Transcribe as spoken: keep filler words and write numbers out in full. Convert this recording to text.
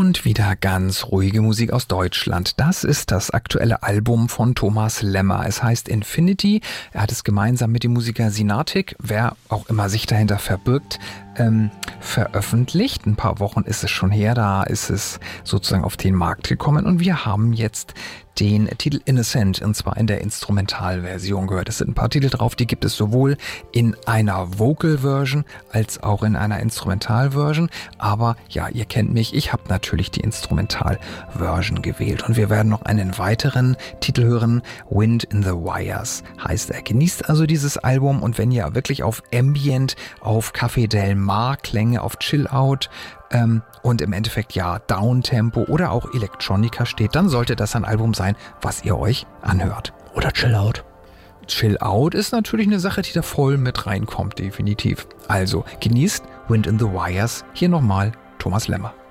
Und wieder ganz ruhige Musik aus Deutschland. Das ist das aktuelle Album von Thomas Lemmer. Es heißt Infinity. Er hat es gemeinsam mit dem Musiker Sinatik, wer auch immer sich dahinter verbirgt, ähm, veröffentlicht. Ein paar Wochen ist es schon her, da ist es sozusagen auf den Markt gekommen und wir haben jetzt den Titel Innocent, und zwar in der Instrumentalversion gehört. Es sind ein paar Titel drauf, die gibt es sowohl in einer Vocal-Version als auch in einer Instrumental-Version. Aber ja, ihr kennt mich, ich habe natürlich die Instrumental-Version gewählt. Und wir werden noch einen weiteren Titel hören, Wind in the Wires heißt er. Genießt also dieses Album, und wenn ihr wirklich auf Ambient, auf Café Del Mar Klänge, auf Chill-Out, Ähm, und im Endeffekt ja Downtempo oder auch Electronica steht, dann sollte das ein Album sein, was ihr euch anhört. Oder Chill-Out. Chill-Out ist natürlich eine Sache, die da voll mit reinkommt, definitiv. Also genießt Wind in the Wires. Hier nochmal Thomas Lemmer.